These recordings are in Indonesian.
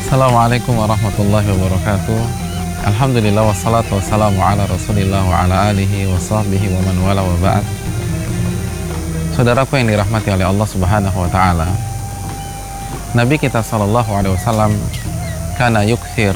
Assalamualaikum warahmatullahi wabarakatuh. Alhamdulillah wassalatu wassalamu ala rasulillah wa ala alihi wa sahbihi wa man wala wa ba'd. Saudaraku yang dirahmati oleh Allah subhanahu wa ta'ala, Nabi kita sallallahu alaihi wasallam kana yukthir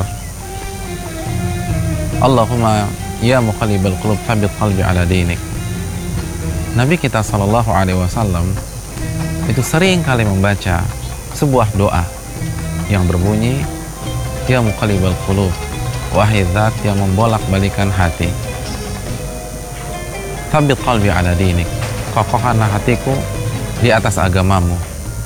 Allahumma ya muqallibal qulub tsabbit qalbi ala dinik. Nabi kita sallallahu alaihi wasallam itu sering kali membaca sebuah doa yang berbunyi, ya muqallibal qulub, wahai zat yang membolak-balikan hati, tsabbit qalbi ala dinik, kokohkanlah hatiku di atas agamamu.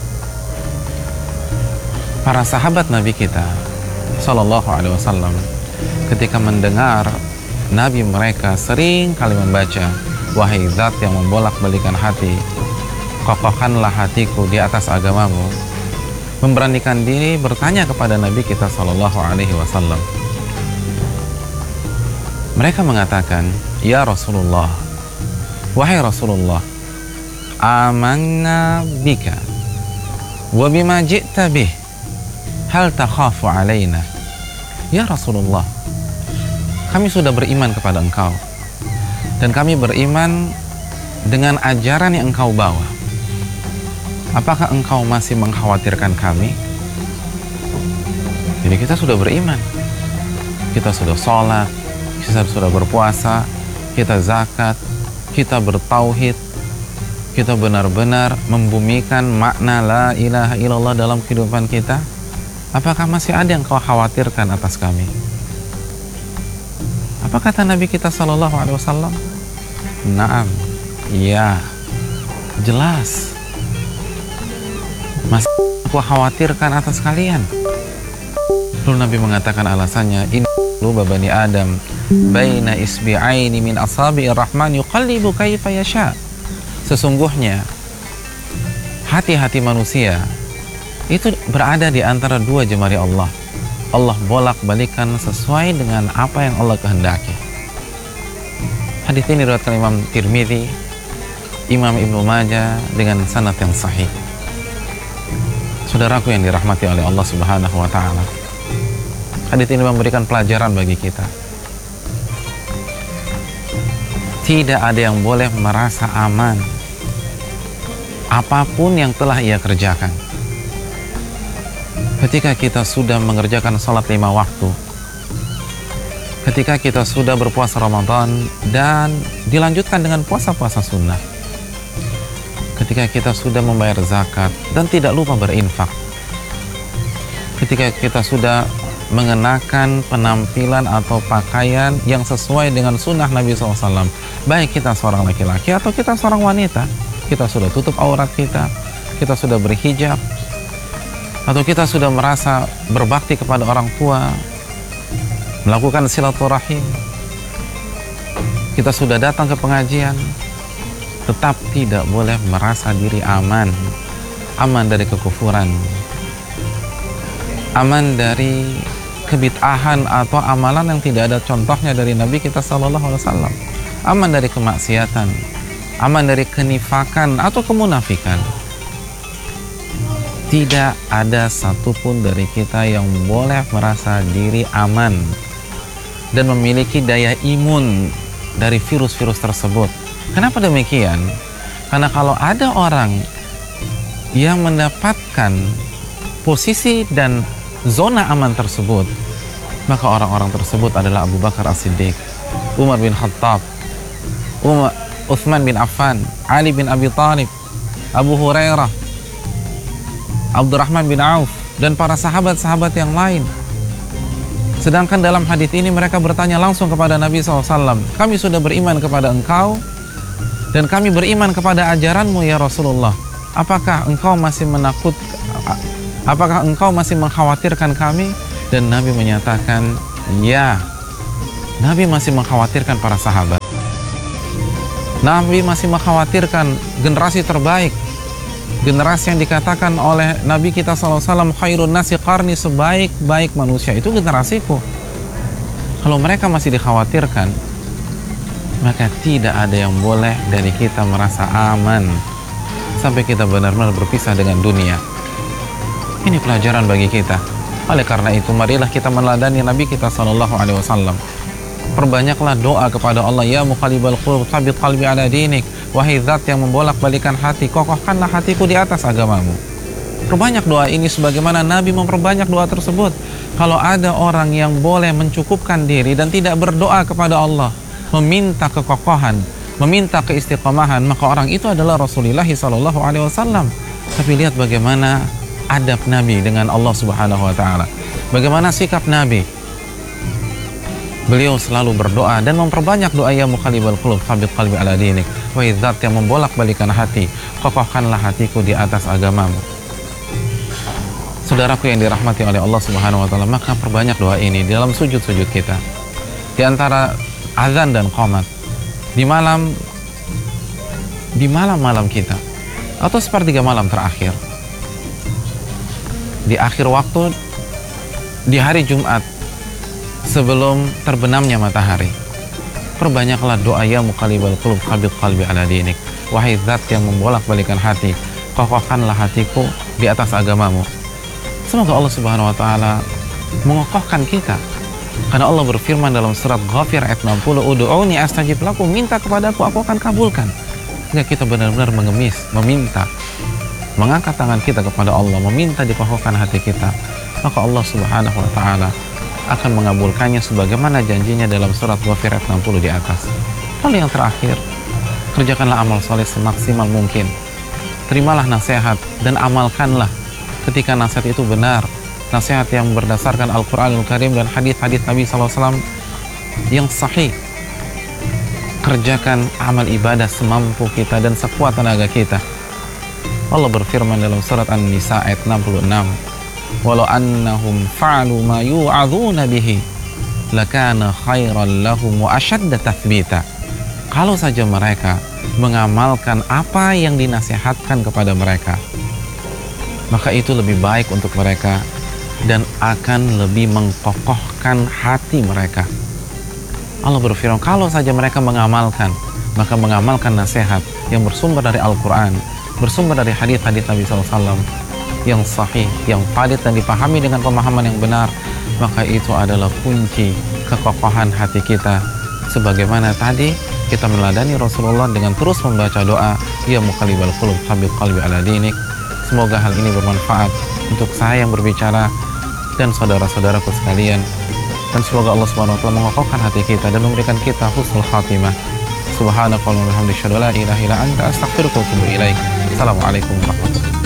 Para sahabat Nabi kita sallallahu alaihi wasallam ketika mendengar Nabi mereka sering kali membaca, wahai zat yang membolak-balikan hati, kokohkanlah hatiku di atas agamamu, memberanikan diri bertanya kepada Nabi kita sallallahu alaihi wasallam. Mereka mengatakan, ya Rasulullah, wahai Rasulullah, amanna bika wa bima ji'ta bih, hal takhafu alaina. Ya Rasulullah, kami sudah beriman kepada engkau dan kami beriman dengan ajaran yang engkau bawa. Apakah engkau masih mengkhawatirkan kami? Jadi kita sudah beriman, kita sudah sholat, kita sudah berpuasa, kita zakat, kita bertauhid, kita benar-benar membumikan makna la ilaha illallah dalam kehidupan kita. Apakah masih ada yang kau khawatirkan atas kami? Apa kata Nabi kita sallallahu alaihi wasallam? Naam, ya, jelas. Masih aku khawatirkan atas kalian. Lalu Nabi mengatakan alasannya, inna quluba bani Adam baina isbi'aini min asabi'ir rahman yuqallibu kaifa yasha. Sesungguhnya hati-hati manusia itu berada di antara dua jemari Allah. Allah bolak-balikan sesuai dengan apa yang Allah kehendaki. Hadis ini diriwayatkan Imam Tirmidzi, Imam Ibnu Majah dengan sanad yang sahih. Saudaraku yang dirahmati oleh Allah subhanahu wa ta'ala, hadits ini memberikan pelajaran bagi kita. Tidak ada yang boleh merasa aman apapun yang telah ia kerjakan. Ketika kita sudah mengerjakan sholat 5 waktu, ketika kita sudah berpuasa Ramadan dan dilanjutkan dengan puasa-puasa sunnah, ketika kita sudah membayar zakat dan tidak lupa berinfak, ketika kita sudah mengenakan penampilan atau pakaian yang sesuai dengan sunnah Nabi SAW, baik kita seorang laki-laki atau kita seorang wanita, kita sudah tutup aurat kita sudah berhijab, atau kita sudah merasa berbakti kepada orang tua, melakukan silaturahim, kita sudah datang ke pengajian, tetap tidak boleh merasa diri aman dari kekufuran, aman dari kebid'ahan atau amalan yang tidak ada contohnya dari Nabi kita sallallahu alaihi wasallam, aman dari kemaksiatan, aman dari kenifakan atau kemunafikan. Tidak ada satupun dari kita yang boleh merasa diri aman dan memiliki daya imun dari virus-virus tersebut. Kenapa demikian? Karena kalau ada orang yang mendapatkan posisi dan zona aman tersebut, maka orang-orang tersebut adalah Abu Bakar As-Siddiq, Umar bin Khattab, Utsman bin Affan, Ali bin Abi Thalib, Abu Hurairah, Abdurrahman bin Auf, dan para sahabat-sahabat yang lain. Sedangkan dalam hadits ini mereka bertanya langsung kepada Nabi SAW, kami sudah beriman kepada engkau dan kami beriman kepada ajaranmu ya Rasulullah. Apakah engkau masih apakah engkau masih mengkhawatirkan kami? Dan Nabi menyatakan, ya, Nabi masih mengkhawatirkan para sahabat. Nabi masih mengkhawatirkan generasi terbaik, generasi yang dikatakan oleh Nabi kita SAW, khairun nasi qarni, sebaik-baik manusia itu generasiku. Kalau mereka masih dikhawatirkan, maka tidak ada yang boleh dari kita merasa aman sampai kita benar-benar berpisah dengan dunia. Ini pelajaran bagi kita. Oleh karena itu, marilah kita meneladani Nabi kita Shallallahu Alaihi Wasallam. Perbanyaklah doa kepada Allah, ya muqallibal qulub tsabbit qalbi ala dinik. Wahai zat yang membolak-balikan hati, kokohkanlah hatiku di atas agamamu. Perbanyak doa ini sebagaimana Nabi memperbanyak doa tersebut. Kalau ada orang yang boleh mencukupkan diri dan tidak berdoa kepada Allah, meminta kekokohan, meminta keistiqomahan, maka orang itu adalah Rasulullah Shallallahu Alaihi Wasallam. Tapi lihat bagaimana adab Nabi dengan Allah Subhanahu Wa Taala. Bagaimana sikap Nabi. Beliau selalu berdoa dan memperbanyak doa, ya muqallibal qulub tsabbit qalbi ala dinik. Wahai zat yang membolak-balikan hati, kokohkanlah hatiku di atas agamamu. Saudaraku yang dirahmati oleh Allah Subhanahu Wa Taala, maka perbanyak doa ini di dalam sujud-sujud kita, di antara azan dan qomat, di malam-malam kita, atau sepertiga malam terakhir, di akhir waktu, di hari Jumat sebelum terbenamnya matahari. Perbanyaklah doa, ya muqallibal qulub tsabbit qalbi ala dinik. Wahai zat yang membolak-balikan hati, kokohkanlah hatiku di atas agamamu. Semoga Allah Subhanahu Wa Taala mengokohkan kita, karena Allah berfirman dalam surat Ghafir ayat 60, ud'uni astajib lakum, minta kepadaku, aku akan kabulkan. Sehingga kita benar-benar mengemis, meminta, mengangkat tangan kita kepada Allah, meminta dikokohkan hati kita, maka Allah Subhanahu Wa Taala akan mengabulkannya sebagaimana janjinya dalam surat Ghafir ayat 60 di atas. Lalu yang terakhir, kerjakanlah amal soleh semaksimal mungkin. Terimalah nasihat dan amalkanlah ketika nasihat itu benar, nasihat yang berdasarkan Al-Quranul Karim dan hadis-hadis Nabi SAW yang sahih. Kerjakan amal ibadah semampu kita dan sekuat tenaga kita. Allah berfirman dalam surat An-Nisa ayat 66, walau annahum fa'alu ma yu'adzuna bihi lakana khairan lahum wa ashadda tathbita. Kalau saja mereka mengamalkan apa yang dinasihatkan kepada mereka, maka itu lebih baik untuk mereka dan akan lebih mengkokohkan hati mereka. Allah berfirman, kalau saja mereka mengamalkan, maka mengamalkan nasihat yang bersumber dari Al-Quran, bersumber dari hadis-hadis Nabi SAW yang sahih, yang valid dan dipahami dengan pemahaman yang benar, maka itu adalah kunci kekokohan hati kita. Sebagaimana tadi kita meneladani Rasulullah dengan terus membaca doa, ya muqallibal qulub tsabbit qalbi ala dinik. Semoga hal ini bermanfaat untuk saya yang berbicara dan saudara-saudaraku sekalian, dan semoga Allah Subhanahu Wa Taala mengokohkan hati kita dan memberikan kita husnul khatimah. Subhanakallahumma wa bihamdika, asyhadu an la ilaha illa anta, astaghfiruka wa atubu ilaik. Assalamualaikum warahmatullahi wabarakatuh.